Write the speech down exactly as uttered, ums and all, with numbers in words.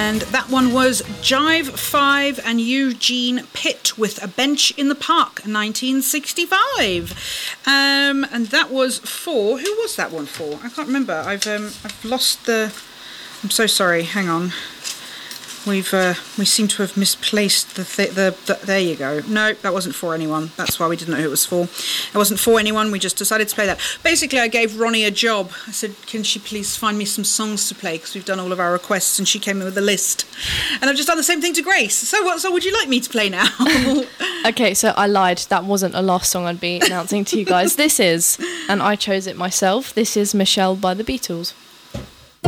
And that one was Jive five and Eugene Pitt with A Bench in the Park, nineteen sixty-five. Um, and that was for, who was that one for? I can't remember. I've um, I've lost the, I'm so sorry, hang on. We've uh, we seem to have misplaced the, th- the the. There you go. No, that wasn't for anyone. That's why we didn't know who it was for. It wasn't for anyone. We just decided to play that. Basically, I gave Ronnie a job. I said, "Can she please find me some songs to play?" Because we've done all of our requests, and she came in with a list. And I've just done the same thing to Grace. So what? So would you like me to play now? Okay, so I lied. That wasn't a last song I'd be announcing to you guys. This is, and I chose it myself. This is Michelle by the Beatles.